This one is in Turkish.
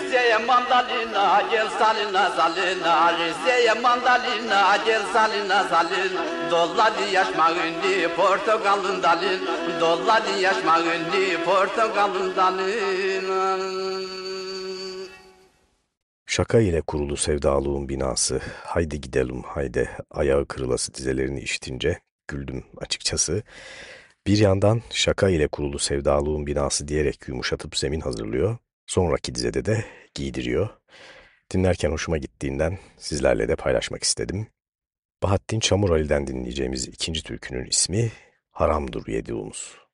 Rizeye mandalina gel salina salina. Rizeye mandalina gel salina salina. Dolladı yaşma gündü portakalın dalın. Dolladı yaşma gündü portakalın dalın. Şaka ile kurulu sevdalığın binası, haydi gidelim haydi, ayağı kırılası dizelerini işitince güldüm açıkçası. Bir yandan şaka ile kurulu sevdalığın binası diyerek yumuşatıp zemin hazırlıyor, sonraki dizede de giydiriyor. Dinlerken hoşuma gittiğinden sizlerle de paylaşmak istedim. Bahattin Çamurali'den dinleyeceğimiz ikinci türkünün ismi Haramdur Yediğimiz.